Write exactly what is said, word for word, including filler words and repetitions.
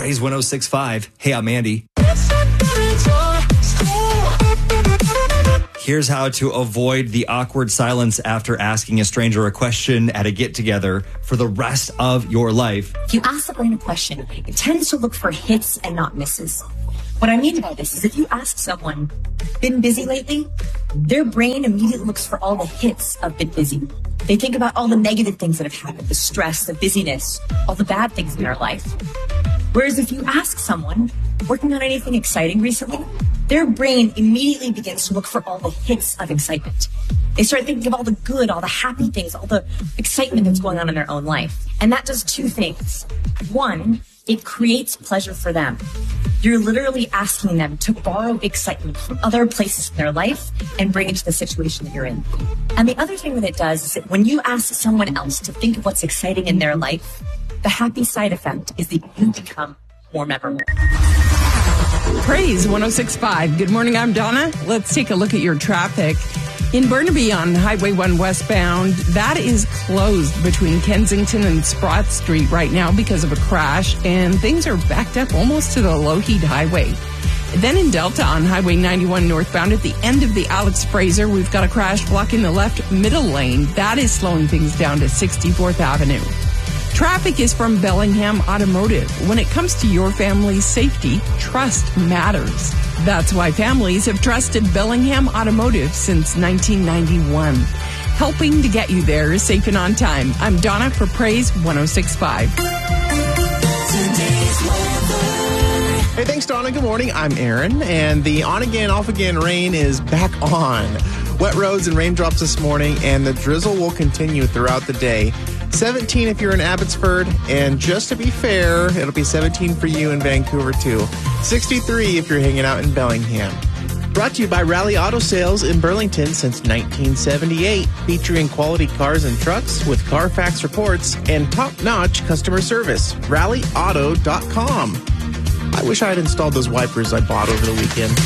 Praise one oh six point five. Hey, I'm Andy. Here's how to avoid the awkward silence after asking a stranger a question at a get-together for the rest of your life. If you ask the brain a question, it tends to look for hits and not misses. What I mean by this is if you ask someone, been busy lately? Their brain immediately looks for all the hits of been busy. They think about all the negative things that have happened, the stress, the busyness, all the bad things in their life. Whereas if you ask someone, working on anything exciting recently? Their brain immediately begins to look for all the hits of excitement. They start thinking of all the good, all the happy things, all the excitement that's going on in their own life. And that does two things. One, it creates pleasure for them. You're literally asking them to borrow excitement from other places in their life and bring it to the situation that you're in. And the other thing that it does is that when you ask someone else to think of what's exciting in their life, the happy side effect is that you become more memorable. Praise one oh six point five. Good morning, I'm Donna. Let's take a look at your traffic. In Burnaby on Highway one westbound, that is closed between Kensington and Sprott Street right now because of a crash, and things are backed up almost to the Lougheed Highway. Then in Delta on Highway ninety-one northbound at the end of the Alex Fraser, we've got a crash blocking the left middle lane. That is slowing things down to sixty-fourth Avenue. Traffic is from Bellingham Automotive. When it comes to your family's safety, trust matters. That's why families have trusted Bellingham Automotive since nineteen ninety-one. Helping to get you there safe and on time. I'm Donna for Praise one oh six point five. Hey, thanks, Donna. Good morning. I'm Aaron, and the on-again, off-again rain is back on. Wet roads and raindrops this morning, and the drizzle will continue throughout the day. seventeen if you're in Abbotsford, and just to be fair, it'll be seventeen for you in Vancouver, too. sixty-three if you're hanging out in Bellingham. Brought to you by Rally Auto Sales in Burlington since nineteen seventy-eight, featuring quality cars and trucks with Carfax reports and top-notch customer service. rally auto dot com. I wish I had installed those wipers I bought over the weekend.